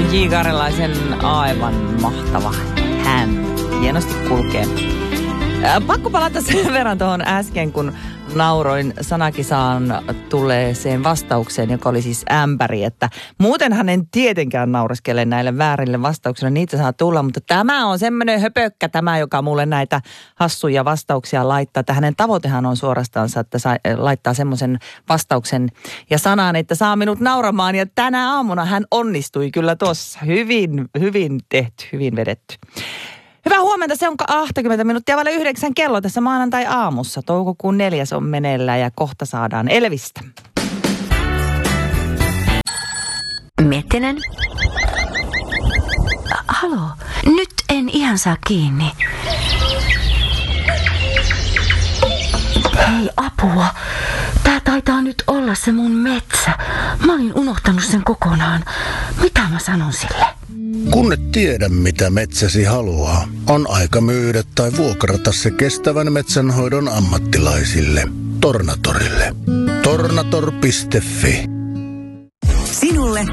J. Karjalaisen aivan mahtava hän. Hienosti kulkee. Pakko palata sen verran tuohon äsken, kun nauroin sanakisaan tulleeseen vastaukseen, joka oli siis ämpäri, että muutenhan en tietenkään naureskele näille väärille vastauksille, niitä saa tulla, mutta tämä on semmoinen höpökkä tämä, joka mulle näitä hassuja vastauksia laittaa, että hänen tavoitehan on suorastaansa, että laittaa semmoisen vastauksen ja sanan, että saa minut nauramaan, ja tänä aamuna hän onnistui kyllä tuossa. Hyvin tehty, hyvin vedetty. Hyvää huomenta, se on 20 minuuttia vaille 9 kello tässä maanantai-aamussa. Toukokuun 4. on meneillään ja kohta saadaan Elvistä. Miettinen. Halo, nyt en ihan saa kiinni. Hei, apua. Tää taitaa nyt olla se mun metsä. Mä olin unohtanut sen kokonaan. Mitä mä sanon sille? Kun et tiedä, mitä metsäsi haluaa, on aika myydä tai vuokrata se kestävän metsänhoidon ammattilaisille. Tornatorille. Tornator.fi